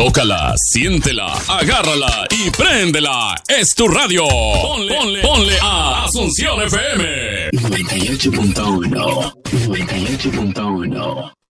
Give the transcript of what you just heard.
Tócala, siéntela, agárrala y préndela. Es tu radio. Ponle a Asunción FM. 98.1. 98.1.